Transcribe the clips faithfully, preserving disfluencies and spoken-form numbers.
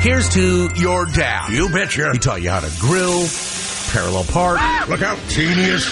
Here's to your dad. You betcha. He taught you how to grill, parallel park. Look out, genius.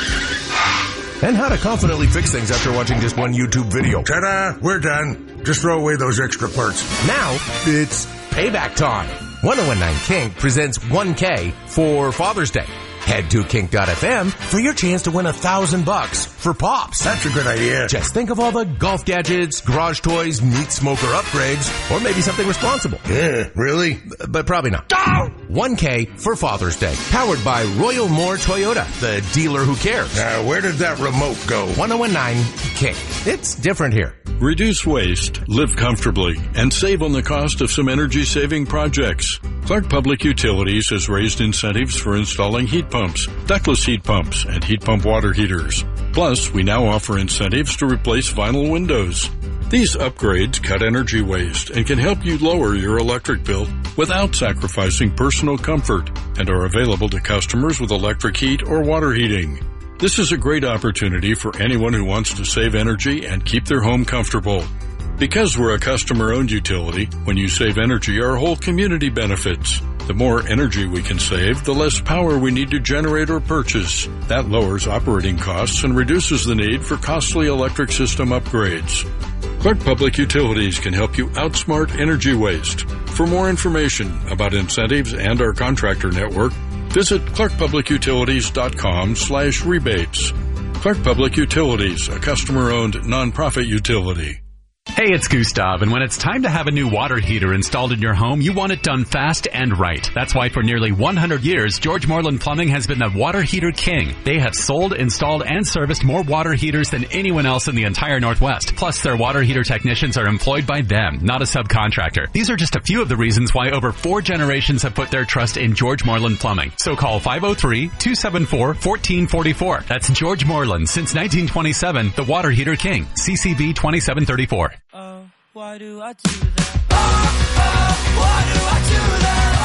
And how to confidently fix things after watching just one YouTube video. Ta-da, we're done. Just throw away those extra parts. Now, it's payback time. one oh one nine Kink presents one K for Father's Day. Head to kink dot f m for your chance to win a thousand bucks for Pops. That's a good idea. Just think of all the golf gadgets, garage toys, meat smoker upgrades, or maybe something responsible. Yeah, really? But probably not. one K for Father's Day. Powered by Royal Moore Toyota, the dealer who cares. Now, where did that remote go? one oh one nine Kink. It's different here. Reduce waste, live comfortably, and save on the cost of some energy-saving projects. Clark Public Utilities has raised incentives for installing heat pumps, ductless heat pumps, and heat pump water heaters. Plus, we now offer incentives to replace vinyl windows. These upgrades cut energy waste and can help you lower your electric bill without sacrificing personal comfort and are available to customers with electric heat or water heating. This is a great opportunity for anyone who wants to save energy and keep their home comfortable. Because we're a customer-owned utility, when you save energy, our whole community benefits. The more energy we can save, the less power we need to generate or purchase. That lowers operating costs and reduces the need for costly electric system upgrades. Clark Public Utilities can help you outsmart energy waste. For more information about incentives and our contractor network, visit clark public utilities dot com slash rebates. Clark Public Utilities, a customer-owned nonprofit utility. Hey, it's Gustav, and when it's time to have a new water heater installed in your home, you want it done fast and right. That's why for nearly one hundred years, George Moreland Plumbing has been the water heater king. They have sold, installed, and serviced more water heaters than anyone else in the entire Northwest. Plus, their water heater technicians are employed by them, not a subcontractor. These are just a few of the reasons why over four generations have put their trust in George Moreland Plumbing. So call five oh three, two seven four, one four four four. That's George Moreland, since nineteen twenty-seven, the water heater king. C C B twenty-seven thirty-four. Oh, why do I do that? Oh, oh, why do I do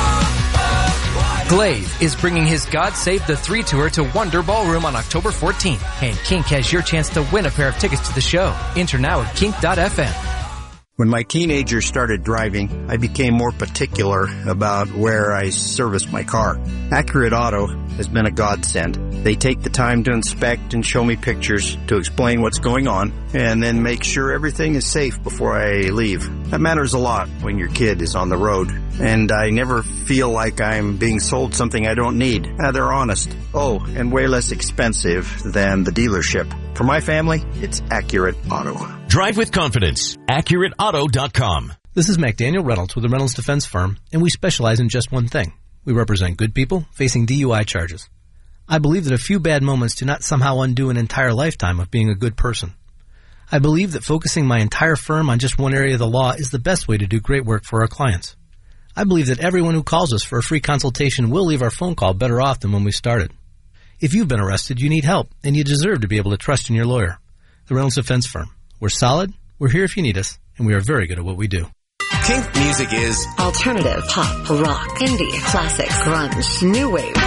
that? Oh, oh, Glaive is bringing his God Save the Three tour to Wonder Ballroom on October fourteenth, and Kink has your chance to win a pair of tickets to the show. Enter now at kink dot f m. When my teenagers started driving, I became more particular about where I serviced my car. Accurate Auto has been a godsend. They take the time to inspect and show me pictures to explain what's going on, and then make sure everything is safe before I leave. That matters a lot when your kid is on the road, and I never feel like I'm being sold something I don't need. Uh, they're honest. Oh, and way less expensive than the dealership. For my family, it's Accurate Auto. Drive with confidence. accurate auto dot com. This is McDaniel Reynolds with the Reynolds Defense Firm, and we specialize in just one thing. We represent good people facing D U I charges. I believe that a few bad moments do not somehow undo an entire lifetime of being a good person. I believe that focusing my entire firm on just one area of the law is the best way to do great work for our clients. I believe that everyone who calls us for a free consultation will leave our phone call better off than when we started. If you've been arrested, you need help, and you deserve to be able to trust in your lawyer. The Reynolds Defense Firm. We're solid, we're here if you need us, and we are very good at what we do. Kink music is alternative, pop, rock, indie, classics, grunge, new wave,